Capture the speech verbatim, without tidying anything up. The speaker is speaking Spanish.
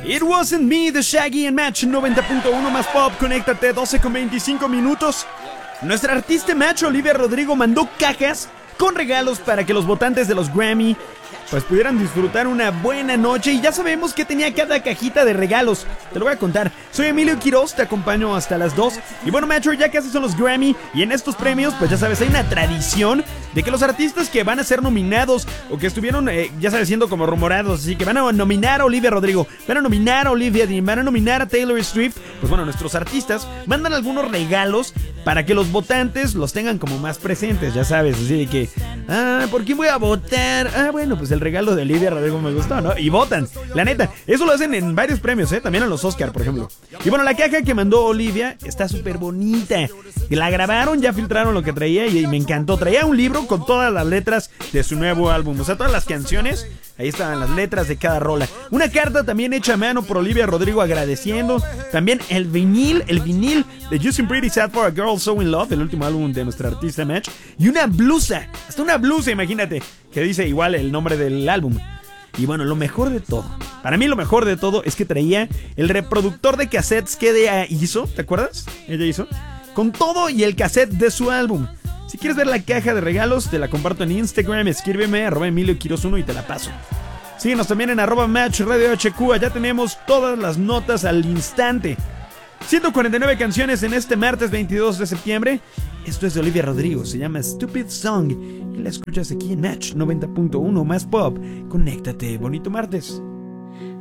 It Wasn't Me de Shaggy en Match noventa punto uno más Pop. Conéctate, doce con veinticinco minutos. Nuestra artista Match, Olivia Rodrigo, mandó cajas con regalos para que los votantes de los Grammy pues pudieran disfrutar una buena noche. Y ya sabemos que tenía cada cajita de regalos. Te lo voy a contar. Soy Emilio Quiroz, te acompaño hasta las dos. Y bueno, Metro, ya casi son los Grammy. Y en estos premios, pues ya sabes, hay una tradición de que los artistas que van a ser nominados o que estuvieron, eh, ya sabes, siendo como rumorados, así que van a nominar a Olivia Rodrigo, van a nominar a Olivia Dean, van a nominar a Taylor Swift. Pues bueno, nuestros artistas mandan algunos regalos para que los votantes los tengan como más presentes, ya sabes, así de que, ah, ¿por quién voy a votar? Ah, bueno, pues el regalo de Olivia Rodrigo me gustó, ¿no? Y votan, la neta, eso lo hacen en varios premios, ¿eh? También en los Oscar, por ejemplo. Y bueno, la caja que mandó Olivia está súper bonita. La grabaron, ya filtraron lo que traía y me encantó. Traía un libro con todas las letras de su nuevo álbum, o sea, todas las canciones. Ahí estaban las letras de cada rola. Una carta también hecha a mano por Olivia Rodrigo agradeciendo. También el vinil, el vinil de Justin Pretty Sad for a Girl So In Love, el último álbum de nuestra artista Match. Y una blusa, hasta una blusa, imagínate, que dice igual el nombre del álbum. Y bueno, lo mejor de todo, para mí lo mejor de todo es que traía el reproductor de cassettes que ella hizo, ¿te acuerdas? Ella hizo, con todo y el cassette de su álbum. Si quieres ver la caja de regalos, te la comparto en Instagram, escríbeme, arroba Emilio Quiroz uno y te la paso. Síguenos también en arroba Match Radio H Q, allá tenemos todas las notas al instante. ciento cuarenta y nueve canciones en este martes veintidós de septiembre. Esto es de Olivia Rodrigo, se llama Stupid Song y la escuchas aquí en Match noventa punto uno más Pop. Conéctate, bonito martes.